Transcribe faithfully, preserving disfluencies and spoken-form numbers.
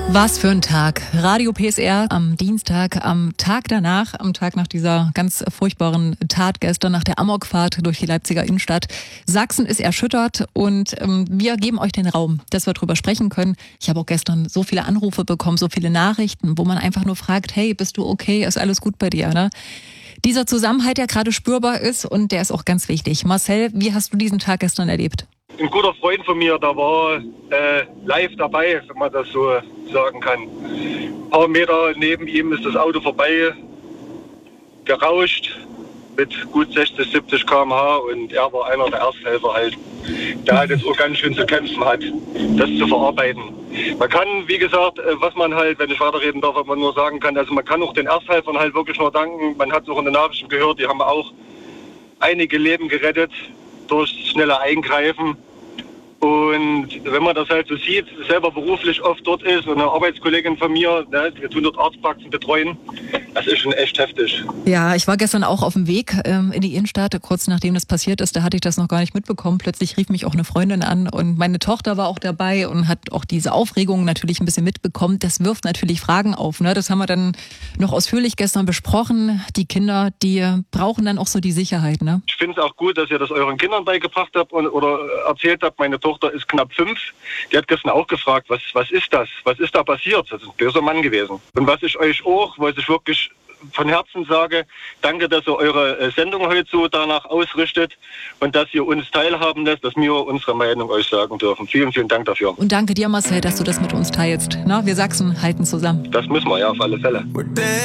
Was für ein Tag. Radio P S R am Dienstag, am Tag danach, am Tag nach dieser ganz furchtbaren Tat gestern, nach der Amokfahrt durch die Leipziger Innenstadt. Sachsen ist erschüttert und ähm, wir geben euch den Raum, dass wir drüber sprechen können. Ich habe auch gestern so viele Anrufe bekommen, so viele Nachrichten, wo man einfach nur fragt, hey, bist du okay, ist alles gut bei dir, ne? Dieser Zusammenhalt, der gerade spürbar ist und der ist auch ganz wichtig. Marcel, wie hast du diesen Tag gestern erlebt? Ein guter Freund von mir, der war äh, live dabei, wenn man das so sagen kann. Ein paar Meter neben ihm ist das Auto vorbei gerauscht mit gut sechzig, siebzig Kilometer pro Stunde und er war einer der Ersthelfer halt, der halt jetzt auch ganz schön zu kämpfen hat, das zu verarbeiten. Man kann, wie gesagt, was man halt, wenn ich weiterreden darf, was man nur sagen kann, also man kann auch den Ersthelfern halt wirklich nur danken. Man hat es auch in den Nachrichten gehört, die haben auch einige Leben gerettet durch schnelle Eingreifen. Und wenn man das halt so sieht, selber beruflich oft dort ist und eine Arbeitskollegin von mir, ne, wir tun dort Arztpraxen betreuen, das ist schon echt heftig. Ja, ich war gestern auch auf dem Weg ähm, in die Innenstadt, kurz nachdem das passiert ist, da hatte ich das noch gar nicht mitbekommen. Plötzlich rief mich auch eine Freundin an und meine Tochter war auch dabei und hat auch diese Aufregung natürlich ein bisschen mitbekommen. Das wirft natürlich Fragen auf, ne? Das haben wir dann noch ausführlich gestern besprochen. Die Kinder, die brauchen dann auch so die Sicherheit, ne? Ich finde es auch gut, dass ihr das euren Kindern beigebracht habt und, oder erzählt habt. Meine Tochter ist knapp fünf. Die hat gestern auch gefragt, was, was ist das? Was ist da passiert? Das ist ein böser Mann gewesen. Und was ich euch auch, was ich wirklich von Herzen sage, danke, dass ihr eure Sendung heute so danach ausrichtet und dass ihr uns teilhaben lässt, dass wir unsere Meinung euch sagen dürfen. Vielen, vielen Dank dafür. Und danke dir, Marcel, dass du das mit uns teilst. Na, wir Sachsen halten zusammen. Das müssen wir ja auf alle Fälle.